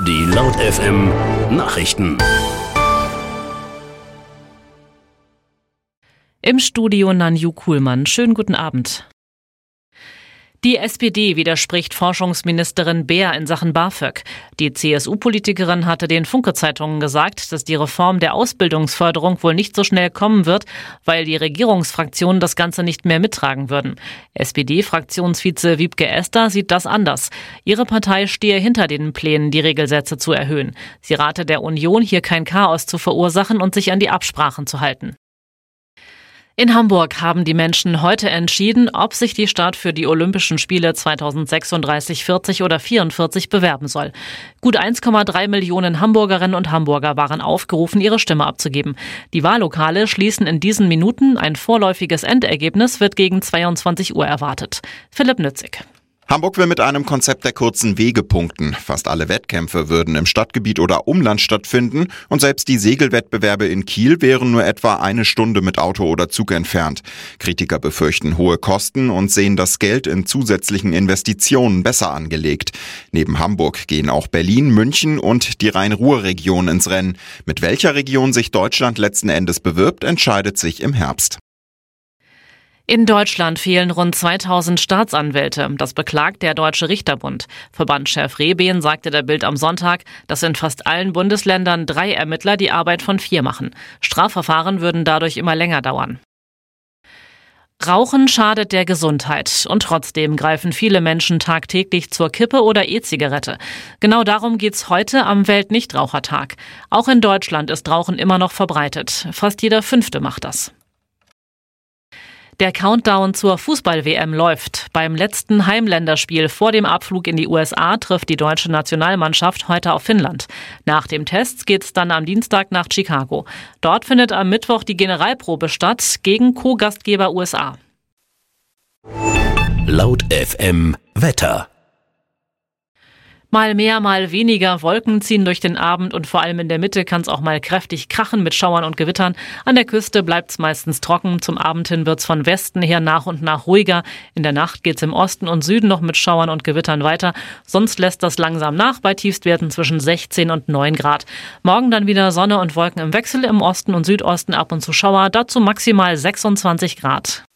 Die Laut FM Nachrichten. Im Studio Nanju Kuhlmann. Schönen guten Abend. Die SPD widerspricht Forschungsministerin Beer in Sachen BAföG. Die CSU-Politikerin hatte den Funke-Zeitungen gesagt, dass die Reform der Ausbildungsförderung wohl nicht so schnell kommen wird, weil die Regierungsfraktionen das Ganze nicht mehr mittragen würden. SPD-Fraktionsvize Wiebke Esder sieht das anders. Ihre Partei stehe hinter den Plänen, die Regelsätze zu erhöhen. Sie rate der Union, hier kein Chaos zu verursachen und sich an die Absprachen zu halten. In Hamburg haben die Menschen heute entschieden, ob sich die Stadt für die Olympischen Spiele 2036, 40 oder 44 bewerben soll. Gut 1,3 Millionen Hamburgerinnen und Hamburger waren aufgerufen, ihre Stimme abzugeben. Die Wahllokale schließen in diesen Minuten. Ein vorläufiges Endergebnis wird gegen 22 Uhr erwartet. Philipp Nützig. Hamburg will mit einem Konzept der kurzen Wege punkten. Fast alle Wettkämpfe würden im Stadtgebiet oder Umland stattfinden und selbst die Segelwettbewerbe in Kiel wären nur etwa eine Stunde mit Auto oder Zug entfernt. Kritiker befürchten hohe Kosten und sehen das Geld in zusätzlichen Investitionen besser angelegt. Neben Hamburg gehen auch Berlin, München und die Rhein-Ruhr-Region ins Rennen. Mit welcher Region sich Deutschland letzten Endes bewirbt, entscheidet sich im Herbst. In Deutschland fehlen rund 2000 Staatsanwälte. Das beklagt der Deutsche Richterbund. Verbandschef Rehbehn sagte der Bild am Sonntag, dass in fast allen Bundesländern 3 Ermittler die Arbeit von 4 machen. Strafverfahren würden dadurch immer länger dauern. Rauchen schadet der Gesundheit und trotzdem greifen viele Menschen tagtäglich zur Kippe oder E-Zigarette. Genau darum geht's heute am Weltnichtrauchertag. Auch in Deutschland ist Rauchen immer noch verbreitet. Fast jeder 5. macht das. Der Countdown zur Fußball-WM läuft. Beim letzten Heimländerspiel vor dem Abflug in die USA trifft die deutsche Nationalmannschaft heute auf Finnland. Nach dem Test geht's dann am Dienstag nach Chicago. Dort findet am Mittwoch die Generalprobe statt gegen Co-Gastgeber USA. Laut FM Wetter. Mal mehr, mal weniger Wolken ziehen durch den Abend und vor allem in der Mitte kann es auch mal kräftig krachen mit Schauern und Gewittern. An der Küste bleibt es meistens trocken. Zum Abend hin wird es von Westen her nach und nach ruhiger. In der Nacht geht es im Osten und Süden noch mit Schauern und Gewittern weiter. Sonst lässt das langsam nach bei Tiefstwerten zwischen 16 und 9 Grad. Morgen dann wieder Sonne und Wolken im Wechsel, im Osten und Südosten ab und zu Schauer, dazu maximal 26 Grad.